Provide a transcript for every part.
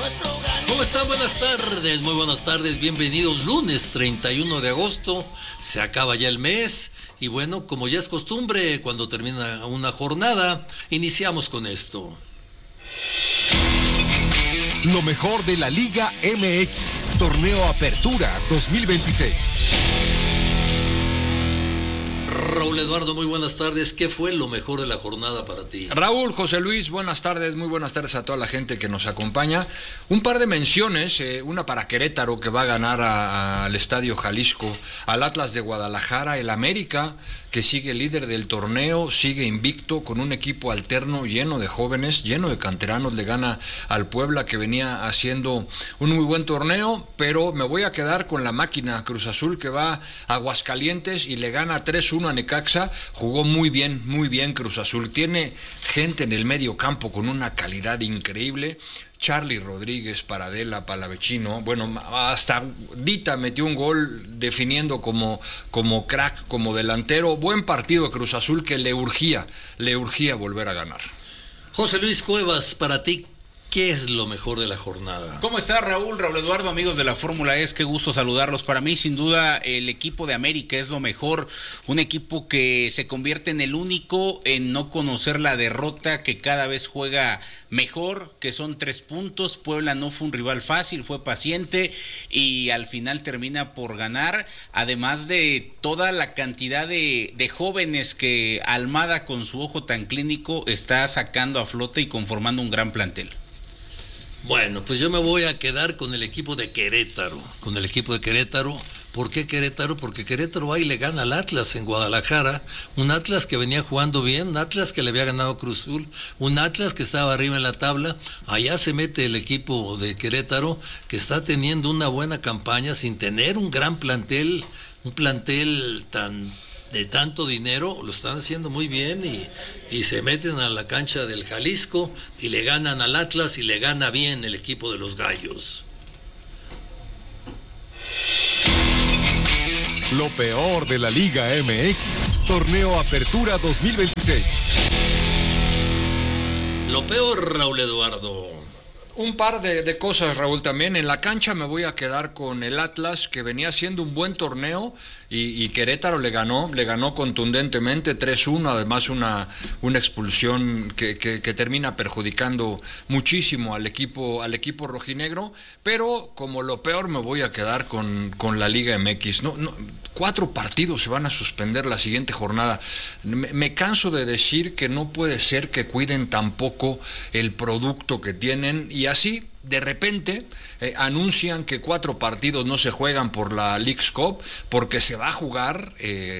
¿Cómo están? Buenas tardes, muy buenas tardes, bienvenidos. Lunes 31 de agosto, se acaba ya el mes y bueno, como ya es costumbre, cuando termina una jornada, iniciamos con esto. Lo mejor de la Liga MX, Torneo Apertura 2026. Raúl Eduardo, muy buenas tardes. ¿Qué fue lo mejor de la jornada para ti? Raúl, José Luis, buenas tardes, muy buenas tardes a toda la gente que nos acompaña. Un par de menciones, una para Querétaro que va a ganar al Estadio Jalisco, al Atlas de Guadalajara, el América que sigue líder del torneo, sigue invicto con un equipo alterno lleno de jóvenes, lleno de canteranos, le gana al Puebla que venía haciendo un muy buen torneo, pero me voy a quedar con la máquina Cruz Azul que va a Aguascalientes y le gana 3-1 a Necaxa. Jugó muy bien Cruz Azul, tiene gente en el medio campo con una calidad increíble. Charlie Rodríguez, Paradela, Palavecino, bueno, hasta Dita metió un gol definiendo como crack, como delantero. Buen partido de Cruz Azul que le urgía volver a ganar. José Luis Cuevas, para ti, ¿qué es lo mejor de la jornada? ¿Cómo está Raúl Eduardo, amigos de la Fórmula E? Qué gusto saludarlos. Para mí, sin duda, el equipo de América es lo mejor. Un equipo que se convierte en el único en no conocer la derrota, que cada vez juega mejor, que son 3 puntos. Puebla no fue un rival fácil, fue paciente y al final termina por ganar. Además de toda la cantidad de jóvenes que Almada, con su ojo tan clínico, está sacando a flote y conformando un gran plantel. Bueno, pues yo me voy a quedar con el equipo de Querétaro. ¿Por qué Querétaro? Porque Querétaro va y le gana al Atlas en Guadalajara, un Atlas que venía jugando bien, un Atlas que le había ganado a Cruz Azul, un Atlas que estaba arriba en la tabla. Allá se mete el equipo de Querétaro, que está teniendo una buena campaña sin tener un gran plantel, un plantel de tanto dinero. Lo están haciendo muy bien y se meten a la cancha del Jalisco y le ganan al Atlas y le gana bien el equipo de los Gallos. Lo peor de la Liga MX, Torneo Apertura 2026. Lo peor, Raúl Eduardo. Un par de cosas, Raúl, también. En la cancha me voy a quedar con el Atlas, que venía haciendo un buen torneo y Querétaro le ganó contundentemente 3-1, además una expulsión que termina perjudicando muchísimo al equipo rojinegro, pero como lo peor me voy a quedar con la Liga MX. No, 4 partidos se van a suspender la siguiente jornada. Me canso de decir que no puede ser que cuiden tampoco el producto que tienen y así de repente anuncian que 4 partidos no se juegan por la Leagues Cup porque se va a jugar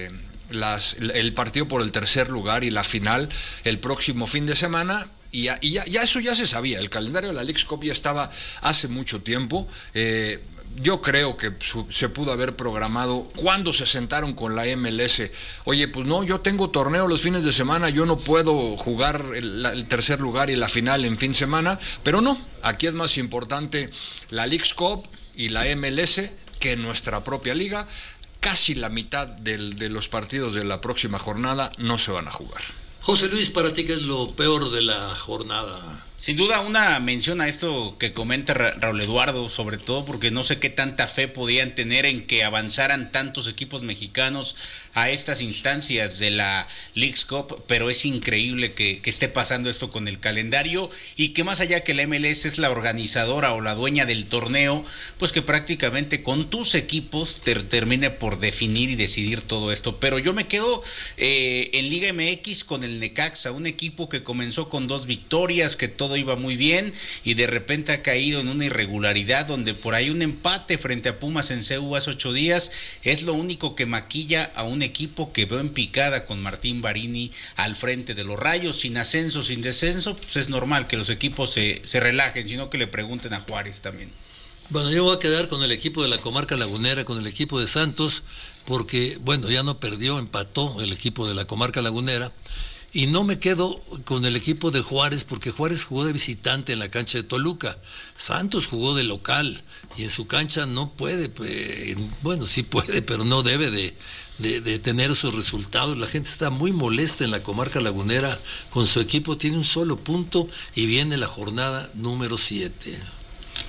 el partido por el tercer lugar y la final el próximo fin de semana. Y ya eso ya se sabía, el calendario de la Leagues Cup ya estaba hace mucho tiempo. Yo creo que se pudo haber programado cuando se sentaron con la MLS. Oye, pues no, yo tengo torneo los fines de semana, yo no puedo jugar el tercer lugar y la final en fin de semana, pero no, aquí es más importante la Leagues Cup y la MLS que nuestra propia liga. Casi la mitad de los partidos de la próxima jornada no se van a jugar. José Luis, para ti, ¿qué es lo peor de la jornada? Sin duda una mención a esto que comenta Raúl Eduardo, sobre todo porque no sé qué tanta fe podían tener en que avanzaran tantos equipos mexicanos a estas instancias de la Leagues Cup, pero es increíble que esté pasando esto con el calendario y que más allá que la MLS es la organizadora o la dueña del torneo, pues que prácticamente con tus equipos termine por definir y decidir todo esto. Pero yo me quedo en Liga MX con el Necaxa, un equipo que comenzó con 2 victorias, que todo iba muy bien y de repente ha caído en una irregularidad donde por ahí un empate frente a Pumas en CU hace 8 días es lo único que maquilla a un equipo que veo en picada con Martín Barini al frente de los Rayos, sin ascenso, sin descenso. Pues es normal que los equipos se relajen, sino que le pregunten a Juárez también. Bueno, yo voy a quedar con el equipo de la Comarca Lagunera, con el equipo de Santos, porque, bueno, ya no perdió, empató el equipo de la Comarca Lagunera. Y no me quedo con el equipo de Juárez, porque Juárez jugó de visitante en la cancha de Toluca. Santos jugó de local y en su cancha no puede, bueno, sí puede, pero no debe de tener esos resultados. La gente está muy molesta en la Comarca Lagunera con su equipo, tiene un solo punto y viene la jornada número 7.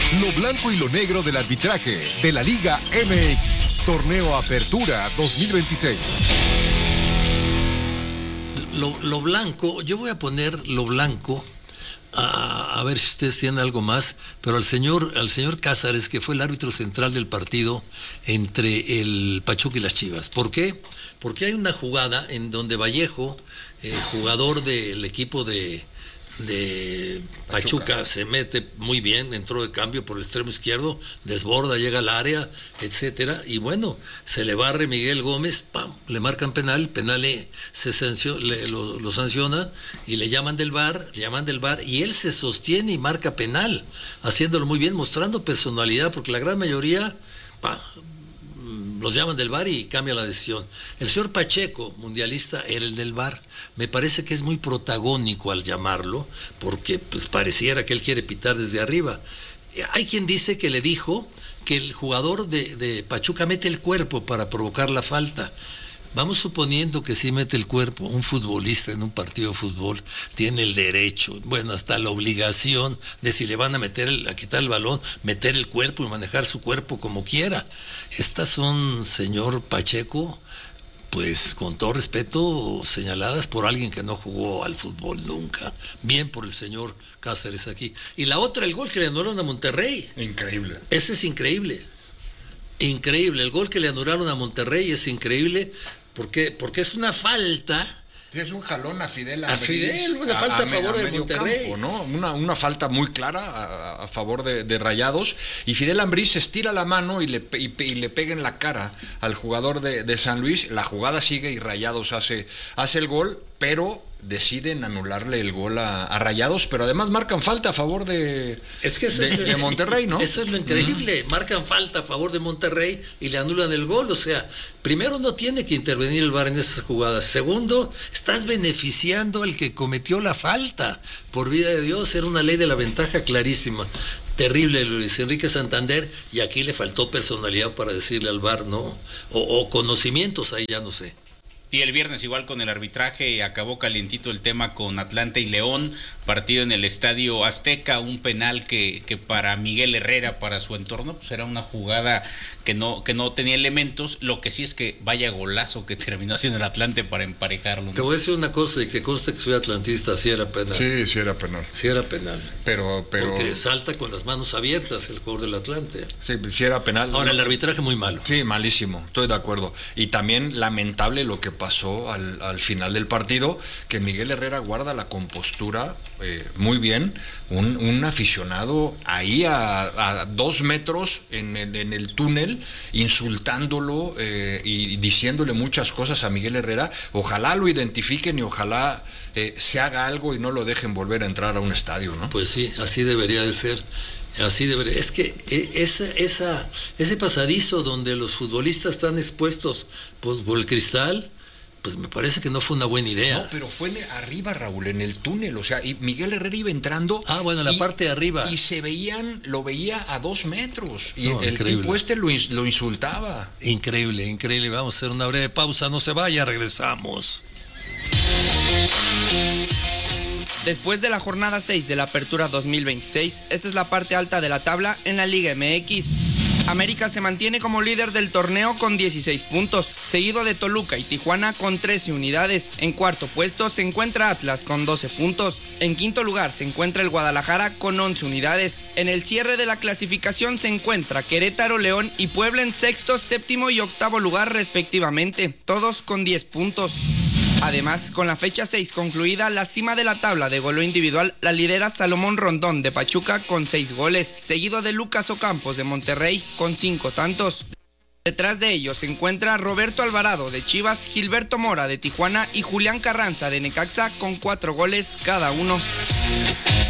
Lo blanco y lo negro del arbitraje de la Liga MX. Torneo Apertura 2026. Lo blanco, yo voy a poner lo blanco, a ver si ustedes tienen algo más, pero al señor Cázares, que fue el árbitro central del partido entre el Pachuca y las Chivas. ¿Por qué? Porque hay una jugada en donde Vallejo, jugador del equipo de Pachuca, se mete muy bien, entró de cambio por el extremo izquierdo, desborda, llega al área, etcétera, y bueno, se le barre Miguel Gómez, ¡pam!, le marcan penal, lo sanciona y le llaman del VAR, y él se sostiene y marca penal, haciéndolo muy bien, mostrando personalidad, porque la gran mayoría los llaman del VAR y cambia la decisión. El señor Pacheco, mundialista, era el del VAR. Me parece que es muy protagónico al llamarlo, porque pues pareciera que él quiere pitar desde arriba. Hay quien dice que le dijo que el jugador de Pachuca mete el cuerpo para provocar la falta. Vamos suponiendo que sí mete el cuerpo. Un futbolista en un partido de fútbol tiene el derecho, bueno, hasta la obligación de, si le van a quitar el balón, meter el cuerpo y manejar su cuerpo como quiera. Estas son, señor Pacheco, pues con todo respeto, señaladas por alguien que no jugó al fútbol nunca. Bien por el señor Cáceres aquí. Y la otra, el gol que le anularon a Monterrey. Increíble. Ese es increíble. Increíble. El gol que le anularon a Monterrey es increíble. ¿Por qué? Porque es una falta. Es un jalón a Fidel Ambriz. A Fidel, una falta a favor de Monterrey. Campo, ¿no? Una falta muy clara a favor de Rayados. Y Fidel Ambriz estira la mano y le pega en la cara al jugador de San Luis. La jugada sigue y Rayados hace el gol, pero deciden anularle el gol a Rayados, pero además marcan falta a favor de Monterrey, ¿no? Eso es lo increíble. Marcan falta a favor de Monterrey y le anulan el gol. O sea, primero, no tiene que intervenir el VAR en esas jugadas. Segundo, estás beneficiando al que cometió la falta. Por vida de Dios, era una ley de la ventaja clarísima. Terrible Luis Enrique Santander, y aquí le faltó personalidad para decirle al VAR, ¿no? O conocimientos, ahí ya no sé. Y el viernes igual con el arbitraje acabó calientito el tema con Atlante y León, partido en el Estadio Azteca, un penal que para Miguel Herrera, para su entorno, pues era una jugada que no tenía elementos. Lo que sí es que vaya golazo que terminó haciendo el Atlante para emparejarlo, ¿no? Te voy a decir una cosa, y que conste que soy atlantista, sí era penal. Sí era penal. Sí era penal. Pero porque salta con las manos abiertas el jugador del Atlante. Sí era penal. Ahora, el arbitraje muy malo. Sí, malísimo, estoy de acuerdo. Y también lamentable lo que pasó al final del partido, que Miguel Herrera guarda la compostura muy bien. Un aficionado ahí a 2 metros en el túnel, insultándolo y diciéndole muchas cosas a Miguel Herrera. Ojalá lo identifiquen y ojalá se haga algo y no lo dejen volver a entrar a un estadio, ¿no? Pues sí, así debería de ser. Así debería. Es que ese pasadizo donde los futbolistas están expuestos por el cristal, pues me parece que no fue una buena idea. No, pero fue arriba, Raúl, en el túnel, o sea, y Miguel Herrera iba entrando. Bueno, en la parte de arriba. Y lo veía a 2 metros. Y no, el tipo lo insultaba. Increíble. Vamos a hacer una breve pausa, no se vaya, regresamos. Después de la jornada 6 de la Apertura 2026, esta es la parte alta de la tabla en la Liga MX. América se mantiene como líder del torneo con 16 puntos, seguido de Toluca y Tijuana con 13 unidades. En cuarto puesto se encuentra Atlas con 12 puntos. En quinto lugar se encuentra el Guadalajara con 11 unidades. En el cierre de la clasificación se encuentra Querétaro, León y Puebla en sexto, séptimo y octavo lugar respectivamente, todos con 10 puntos. Además, con la fecha 6 concluida, la cima de la tabla de goleo individual la lidera Salomón Rondón de Pachuca con 6 goles, seguido de Lucas Ocampos de Monterrey con 5 tantos. Detrás de ellos se encuentra Roberto Alvarado de Chivas, Gilberto Mora de Tijuana y Julián Carranza de Necaxa con 4 goles cada uno.